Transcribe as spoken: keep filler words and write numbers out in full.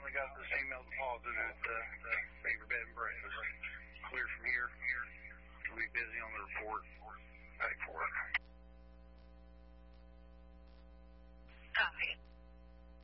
finally got this email deposited at the Favor Bed and Breakfast. Clear from here. We'll be busy on the report. Pay for it.